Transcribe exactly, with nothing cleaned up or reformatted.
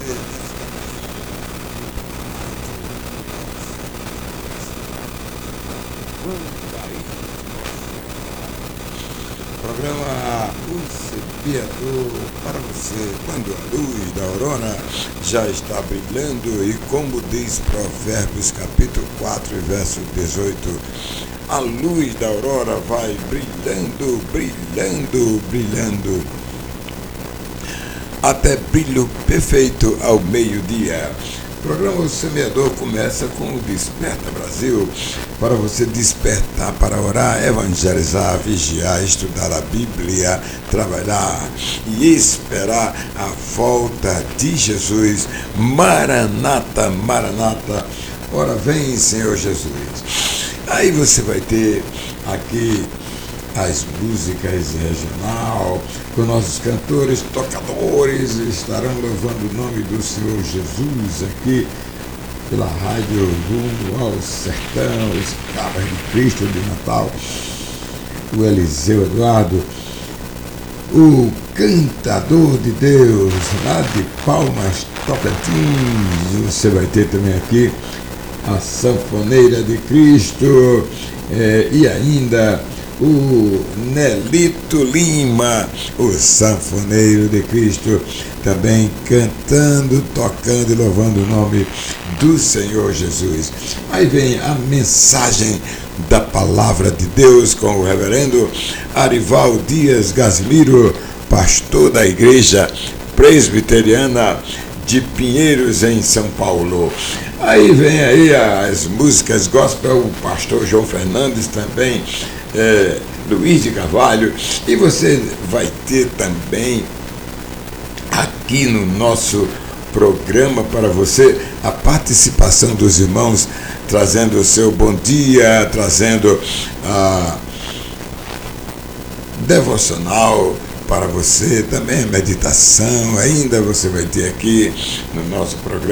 Programa Concebiador para você, quando a luz da aurora já está brilhando, e como diz Provérbios capítulo quatro, verso dezoito, a luz da aurora vai brilhando, brilhando, brilhando, até brilho perfeito ao meio-dia. O programa O Semeador começa com o Desperta Brasil, para você despertar para orar, evangelizar, vigiar, estudar a Bíblia, trabalhar e esperar a volta de Jesus. Maranata, Maranata, ora vem, Senhor Jesus. Aí você vai ter aqui as músicas regional, com nossos cantores, tocadores, estarão louvando o nome do Senhor Jesus aqui pela rádio Rumo ao Sertão, os Cabras de Cristo de Natal, o Eliseu Eduardo, o cantador de Deus, lá de Palmas, Tocantins. Você vai ter também aqui a Sanfoneira de Cristo, é, e ainda o Nelito Lima, o sanfoneiro de Cristo, também cantando, tocando e louvando o nome do Senhor Jesus. Aí vem a mensagem da palavra de Deus com o reverendo Arival Dias Gasimiro, pastor da igreja presbiteriana de Pinheiros, em São Paulo. Aí vem aí as músicas gospel, o pastor João Fernandes também, é, Luiz de Carvalho, e você vai ter também aqui no nosso programa para você a participação dos irmãos, trazendo o seu bom dia, trazendo a devocional para você, também a meditação. Ainda você vai ter aqui no nosso programa